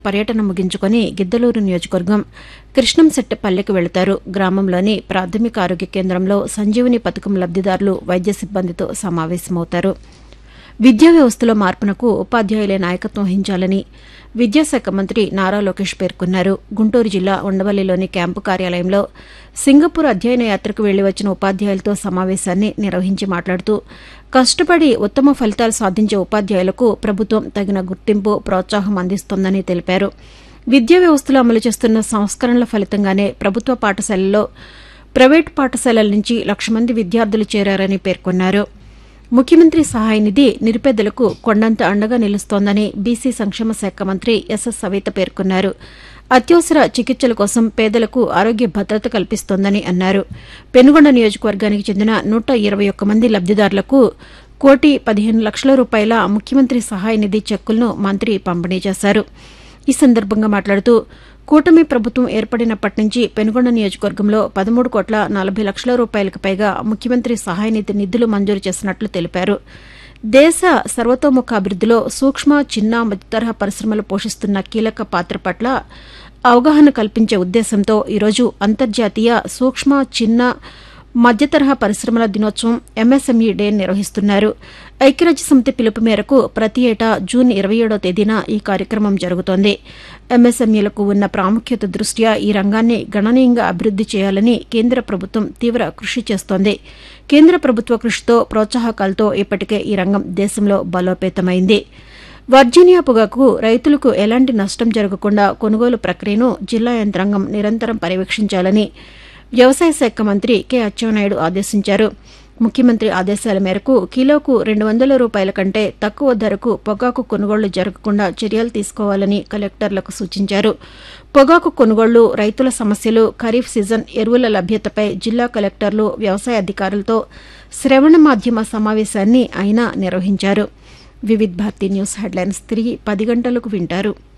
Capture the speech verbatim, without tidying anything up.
పర్యటన ముగించుకుని గిద్దలూరు నియోజకవర్గం కృష్ణంశెట్టిపల్లెకు వెళతారు. గ్రామంలోని ప్రాథమిక ఆరోగ్య కేంద్రంలో సంజీవని పథకం లబ్దిదారులు వైద్య సిబ్బందితో సమావేశమవుతారు. విద్యా వ్యవస్థలో మార్పునకు ఉపాధ్యాయులే నాయకత్వం వహించాలని విద్యాశాఖ మంత్రి నారా లోకేష్ పేర్కొన్నారు. గుంటూరు జిల్లా ఉండవల్లిలోని క్యాంపు కార్యాలయంలో సింగపూర్ అధ్యయన యాత్రకు వెళ్లి వచ్చిన ఉపాధ్యాయులతో సమావేశాన్ని నిర్వహించి మాట్లాడుతూ కష్టపడి ఉత్తమ ఫలితాలు సాధించే ఉపాధ్యాయులకు ప్రభుత్వం తగిన గుర్తింపు, ప్రోత్సాహం అందిస్తోందని తెలిపారు. విద్యా వ్యవస్థలో అమలు చేస్తున్న సంస్కరణల ఫలితంగానే ప్రభుత్వ పాఠశాలల్లో ప్రైవేటు పాఠశాలల నుంచి లక్ష మంది విద్యార్థులు చేరారని పేర్కొన్నారు. ముఖ్యమంత్రి సహాయ నిధి నిరుపేదలకు కొండంత అండగా నిలుస్తోందని బీసీ సంక్షేమ శాఖ మంత్రి ఎస్ఎస్ సవిత పేర్కొన్నారు. అత్యవసర చికిత్సల కోసం పేదలకు ఆరోగ్య భద్రత కల్పిస్తోందని అన్నారు. పెనుగొండ నియోజకవర్గానికి చెందిన నూట ఇరవై ఒక్క మంది లబ్దిదారులకు కోటి పదిహేను లక్షల రూపాయల ముఖ్యమంత్రి సహాయ నిధి చెక్కులను మంత్రి పంపిణీ చేశారు. ఈ సందర్భంగా మాట్లాడుతూ కూటమి ప్రభుత్వం ఏర్పడినప్పటి నుంచి పెనుగొండ నియోజకవర్గంలో పదమూడు కోట్ల నలభై లక్షల రూపాయలకు పైగా ముఖ్యమంత్రి సహాయ నిధి నిధులు మంజూరు చేసినట్లు తెలిపారు. దేశ సర్వతోముఖాభివృద్దిలో సూక్ష్మ, చిన్న, మధ్యతరహా పరిశ్రమలు పోషిస్తున్న కీలక పాత్ర పట్ల అవగాహన కల్పించే ఉద్దేశంతో ఈరోజు అంతర్జాతీయ సూక్ష్మ, చిన్న, మధ్యతరహా పరిశ్రమల దినోత్సవం ఎంఎస్ఎంఈ డే నిర్వహిస్తున్నారు. ఐక్యరాజ్యసమితి పిలుపు మేరకు ప్రతి ఏటా జూన్ ఇరవై ఏడో తేదీన ఈ కార్యక్రమం జరుగుతోంది. ఎంఎస్ఎంఈలకు ఉన్న ప్రాముఖ్యత దృష్ట్యా ఈ రంగాన్ని గణనీయంగా అభివృద్ది చేయాలని కేంద్ర ప్రభుత్వం తీవ్ర కృషి చేస్తోంది. కేంద్ర ప్రభుత్వ కృషితో, ప్రోత్సాహకాలతో ఇప్పటికే ఈ రంగం దేశంలో బలోపేతమైంది. వర్జీనియా పొగాకు రైతులకు ఎలాంటి నష్టం జరగకుండా కొనుగోలు ప్రక్రియను జిల్లా యంత్రాంగం నిరంతరం పర్యవేక్షించాలని వ్యవసాయ శాఖ మంత్రి కె అచ్చెన్నాయుడు ఆదేశించారు. ముఖ్యమంత్రి ఆదేశాల మేరకు కిలోకు రెండు వందల రూపాయల కంటే తక్కువ ధరకు పొగాకు కొనుగోళ్లు జరగకుండా చర్యలు తీసుకోవాలని కలెక్టర్లకు సూచించారు. పొగాకు కొనుగోళ్లు, రైతుల సమస్యలు, ఖరీఫ్ సీజన్ ఎరువుల లభ్యతపై జిల్లా కలెక్టర్లు వ్యవసాయ అధికారులతో శ్రవణ మాధ్యమ సమావేశాన్ని ఆయన నిర్వహించారు. వివిధ్ భారతి న్యూస్ హెడ్లైన్స్ తిరిగి పది గంటలకు వింటారు.